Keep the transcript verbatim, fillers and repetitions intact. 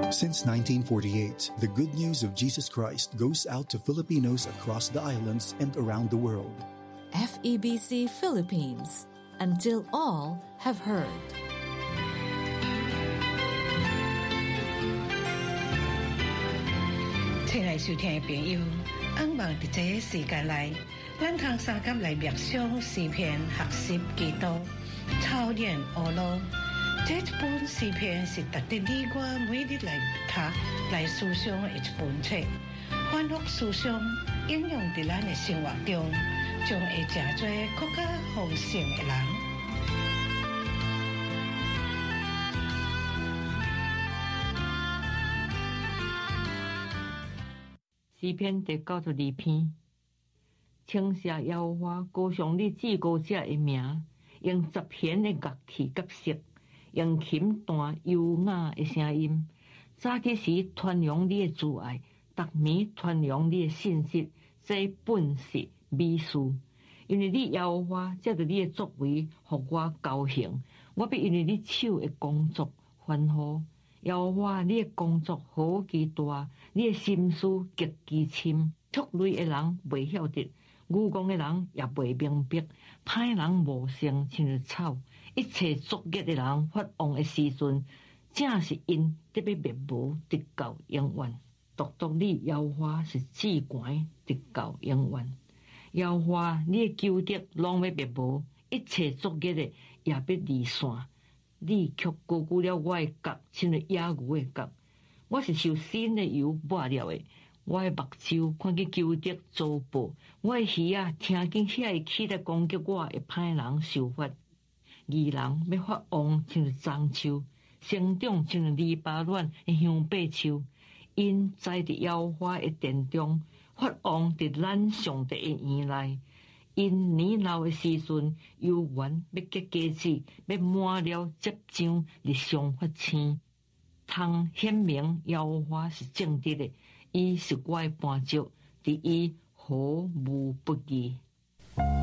Since nineteen forty-eight, the good news of Jesus Christ goes out to Filipinos across the islands and around the world. F E B C Philippines, until all have heard. Xin lạy收聽嘅朋友，希望喺這個時間內，咱通三甲來默想詩篇，學習基督，操練學路。這一本詩篇是值得你我每日來讀、來思想嘅一本冊，反覆思想，應用喺咱嘅生活中，將會成做更加豐盛嘅人。 詩篇第九十二篇，稱謝耶和華，高唱你至高者的名，用十弦的樂器甲瑟，用琴彈優雅的聲音。早起時傳揚你的慈愛，逐暝傳揚你的信實，這本是美事。因為你耶和華藉着你的作為，互我高興，我必因為你手的工作歡呼。耶和華，你的工作好奇大，你的心思極其深。畜類的人袂曉得，愚公的人也袂明白。歹人無成像隻草，一切作孽的人發旺的時陣，正是因得要滅無，直到永遠。獨獨你耶和華是至高，直到永遠。耶和華，你的救贖攏要滅無，一切作孽的也要離散。你卻高舉了我的角，像野牛的角。我是受新的油抹了的，我的目睭看見救贖遭報，我的耳啊聽見遐會起來攻擊我的歹人受罰。義人要發旺像樟樹，生長像黎巴嫩的香柏樹，因栽佇耶和華的殿中，發旺佇咱上帝的院內。因年老的時陣，有緣要結果子，要滿了接掌日上發青，通顯明耶和華是正直的，伊是我的絆腳，佇伊毫無不義。